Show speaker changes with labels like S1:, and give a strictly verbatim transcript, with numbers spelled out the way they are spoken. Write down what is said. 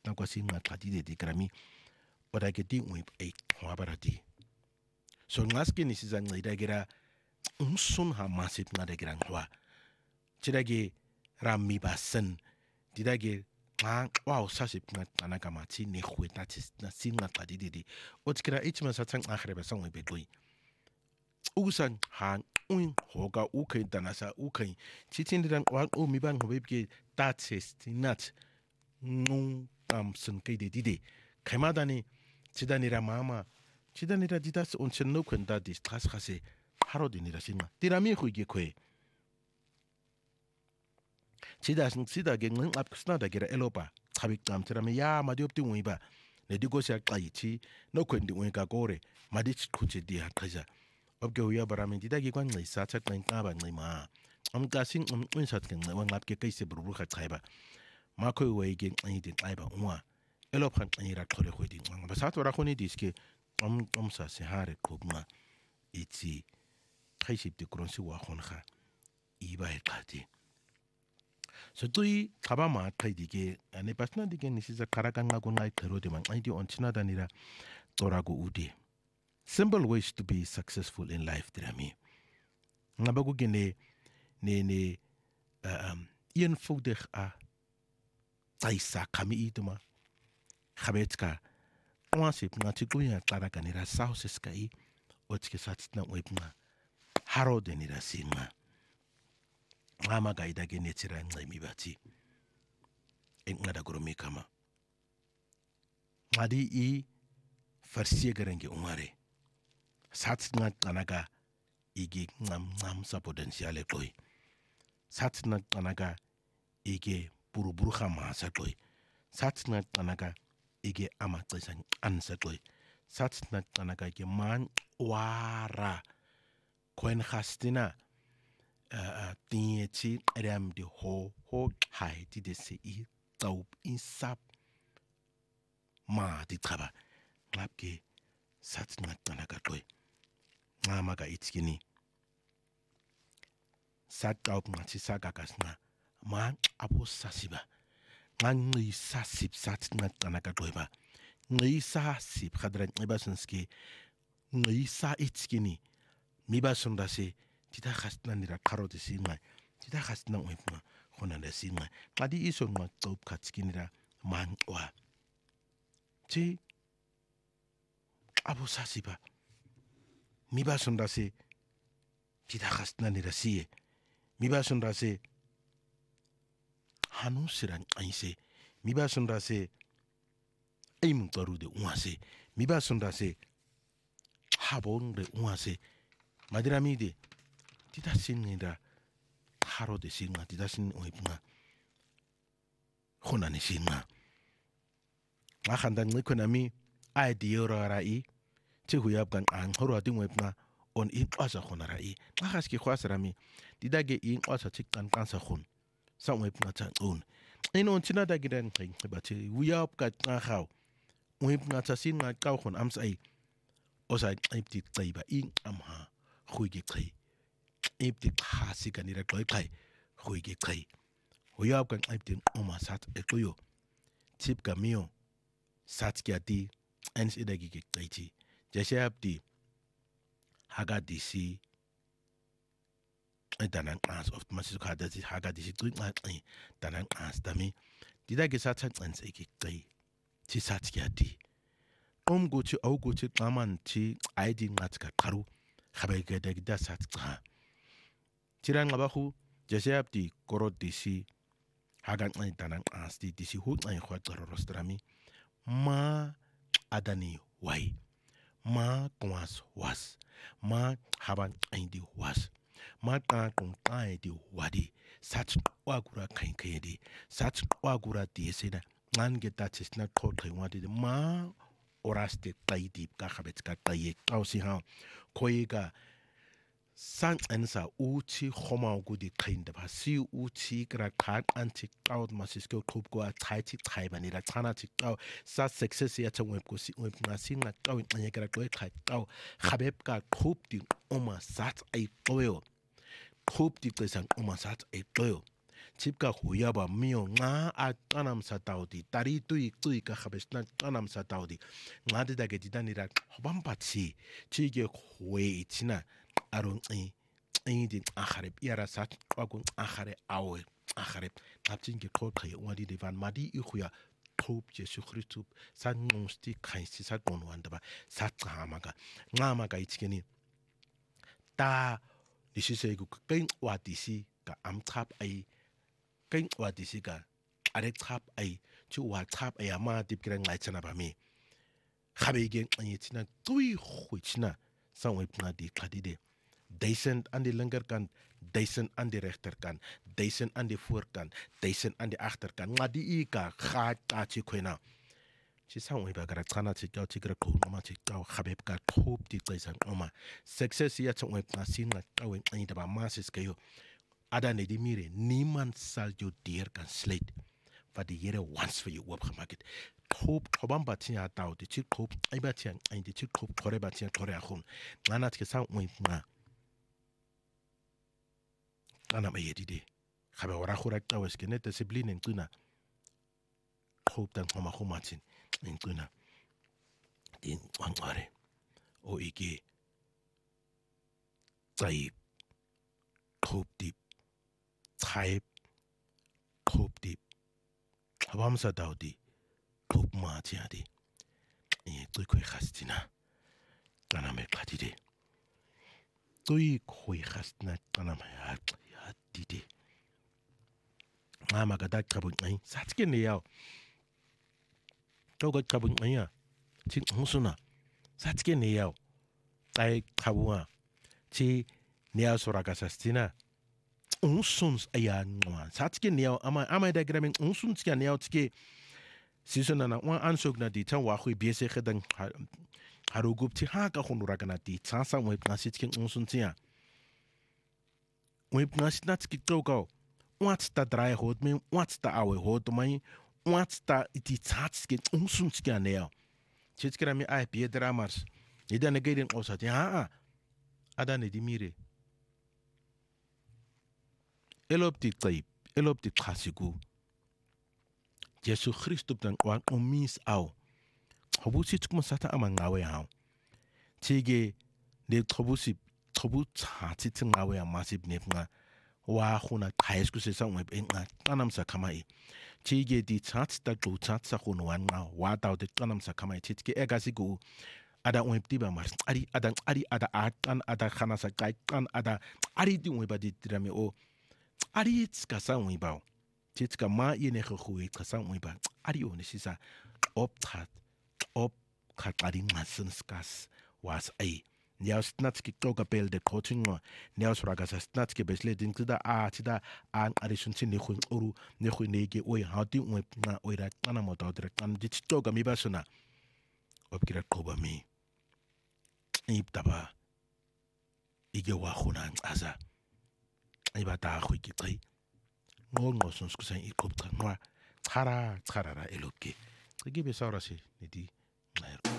S1: ka kwa singa qadide di grami oda ke di ngwe e hwa barati so ngaske ni sizancida kera umsun ha masip ngada kera ngwa chidage rami basen didage nga wow sasip ngana kama ti ne khweta na singa qadide otkira ichma satang akhreba sangwe betoi usan han un hoga ukay danasa ukay chitindran wa o mi bang hobebke tatest nat nung am sun kay de dide kaimadani chidanira mama chidanira didas on chenno kwenda dis tras khase harodinira singa tirami khuige kwe chidas sida ge ngeng ap ksna da gera elopa chabik tam tirami ya madiopti wiba ne digosia qayichi no kwendi wenka gore madich khuche di hakhaza obge uya barami didagi kwan ngai sa chak ngai ka ba ngai ma am ka sing am un sat ke ngai wang ap ke kai se buru kha chaiba ma khoi wei ge ngai din ai ba unwa elop khan ngai ra khore khoi din wang ba sat wara khoni diske am am sa se hare khobma itsi khai sip de kronsi wa khon kha i ba e khati so tui khaba ma khai dige ane pasna dige ni si za kharakan nga gon ngai thero de mang ai di on china danira torago ude. Simple ways to be successful in life, dirami. Ngabago gene ne ne um ien foudig a taisa kami ituma khabetka kwansip ngati kuya tara kanira sauces kai otske satsna webna haro denira singa ngama gaida gene tsira ngami bati engada goromi kama ngadi i farsie garenge umare satsna kanaga igi ngam ngam sa potentiale toy satsna kanaga igi buruburu khama sa toy satsna kanaga igi amaxesha ansa toy satsna kanaga igi man wara kwen khastina uh tieti ram de ho ho hai di de se i taup insap ma di traba ngapke satsna kanaga toy ngama ga itskini sataup ngati sagagasna man apo sasiba ngangi sasip satsna kanaga toy ba ngi sasip khadra ibasanski ngi sa itskini miba sundase tita khasna nira kharo de singa tita khasna wepma khona de singa qadi iso ngwa taup khatskinira man wa ti apo sasiba miba sundase tita khasna nira siye miba sundase hanu siran aise miba sundase ay mutaru de uase miba sundase habon de uase madirami de tita singa haro de singa tita sin oipna khona ni singa akhanda ngikonami idea rai che huyab gan an horo di webna on in asa khona rai akhaski khwasrami didage in asa tik kan kan sa khon sa webna ta on ino china da gidan kai bate huyab ka khaw webna ta singa kaw khon amsai osa ipti taiba in amha khuigi kai ipti khasi kanira kloi kai khuigi kai huyab kan ipti oma sat ekoyo tip kamio sat kiati ens idagi ke kaiti jashabdi haga disi danan as of masu khada di haga disi tu ngai danan as dami didagi sat ens eke kai ti sat kiati om gochi au gochi qaman ti id ngat ka qaru khabe ke dag da sat qa tiran ngabahu jashabdi korot disi haga ngai danan as di disi hu ngai khwa rostrami ma adani wai ma kwas was ma haban indi was ma ta kong tai di wadi sat wagura kain kayedi sat wagura di sena ngan ge ta chisna thot khai wadi ma oraste tai di ka khabet ka tai tausi ha koiga san ansa uchi khoma gudi khain da si uchi kra khat anti out masisko khub ko thai chi thai bani ra chana chi taw sa success ya changwe ko si web na sin na taw nya kra ko khai taw khabeb ka khub di oma sat ai toyo khub di pesan oma sat ai toyo chipka huyaba mio nga a tanam sa taudi tari tui tui ka khabesna tanam sa taudi nga de dage didanira hobampatsi chige hwe itina aron i i di akharep yara sa kwagun akhare awe akharep naptin ge khokhe wadi divan madi i khuya thob Jesu Christus sa ngumsti khaisi sa gonwanda ba sa tsamaga ngamaga ichikeni ta disisegu kain wadisi ka amchap ai kain wadisi ka are chap ai chu wa chap ai ama dipkira ngai chana ba mi khabe gen yitina tui khuichna sangwe pna di khadide duisend aan die linkerkant, duisend aan die rechterkant, duisend aan die voorkant, duisend aan die achterkant. Nga di ika gaat tachi kwena. Chi sangwe ba gara tsana chi kau chi gara kou ngoma chi kau khabeb ka thoop di taisan ngoma. Success ya tsangwe pna sin nga kau en ay daba masis kayo. Ada ne di mire, niemand zal jou deer kan sluit. Wat die Here wants vir jou oopgemaak het. Thoop thobam ba tia tau di chi thoop ay ba tia ay di chi thoop thore ba tia thore akhon. Nga nat ke sangwe pna ana mayedide khabe wara khura qawes ke net discipline ngcina khop tan khoma khomatsin ngcina din wangare o ike tsai khop dip tsai khop dip habam sa daudi khop ma tiadi e tui khoi khastina kana me khatide tui khoi khastina kana ma ya didi mama gada kabun ai satke ne yao to ga kabun ai ya chin husuna satke ne yao tai kabuwa chi ne yao soraga sastina unsuns aya nwa satke ne yao ama ama da gramin unsuns ke ne yao tike sisona na wa ansog na di tan wa khu biese gedan harugup ti ha ka khunu raga na di tsasa mo na sitke unsuns ya Wip nasnat ki toko. What's the dry hot me? What's the hour hot me? What's the iti tats get unsuns caneo? Chitskra mi ai piedra mars. Ida negating osati ha. Adane di mire. Elop di tape. Elop di klasiku. Jesu Christus dan wan omis au. Hobusi tukma sata amangawe hao. Tige de tobusi tobu tsati tsingawe ya masib nefnga wa khuna khaisku se sangwe enga tanam sa khamai chige di tsat ta tu tsat sa khunu wan nga wa taw de tanam sa khamai chitke egasi gu ada webti ba mar ari ada ari ada atan ada khana sa kai kan ada ari di weba di drame o ari tska sangwe ba chitska ma yene khoi tska sangwe ba ari o ne sisa op tat op khatari ngasin skas was ai Niaus natski toga bel de coaching Niaus ragas natski besle din tida a tida an arishun sin nikhun uru nikhu nege oi hati un na oira kana moto direct an dit toga mi basuna opkira koba mi iptaba ige wa khuna aza ibata khu kitri ngongo sonskusan ikopta ngwa chara charara elopke gibe saurasi nidi